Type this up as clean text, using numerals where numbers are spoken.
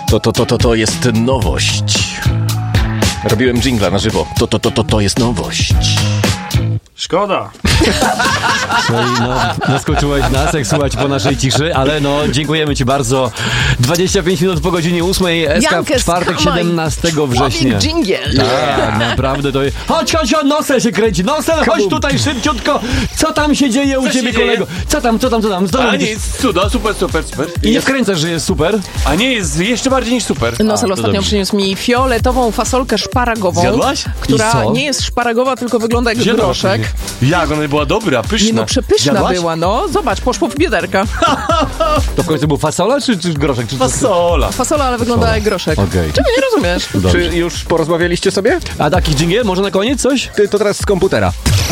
To jest nowość. Robiłem dżingla na żywo. To jest nowość. Szkoda. Zaskoczyłeś nas, jak słuchać po naszej ciszy, ale dziękujemy ci bardzo. 25 minut po godzinie 8, SK w czwartek, 17 września. Dżingiel. Tak, naprawdę to jest... Chodź, nosem się kręci, chodź tutaj szybciutko. Co tam się dzieje u ciebie, kolego? Co tam? A nie, jest cudo, super. I nie wkręcasz, że jest super? A nie, jest jeszcze bardziej niż super. Nosel ostatnio przyniósł mi fioletową fasolkę szparagową. Zjadłaś? Która nie jest szparagowa, tylko wygląda jak groszek. Jak ona była dobra, pyszna. Nie przepyszna Jadłaś? była, Zobacz, poszło w biederka. To w końcu był fasola czy groszek? Fasola. Fasola, ale wygląda jak groszek. Okej. Czego nie rozumiesz? Czy już porozmawialiście sobie? A taki dżingiel? Może na koniec coś? To teraz z komputera.